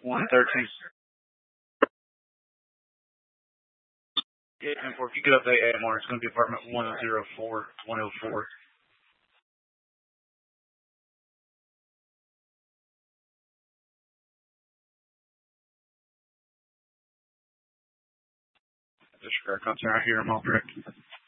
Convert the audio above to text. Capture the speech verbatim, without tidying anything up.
one thirteen. Yeah, and for if you get up to eight more, it's going to be apartment one oh four, one oh four. Disregard content right here. I'm all correct.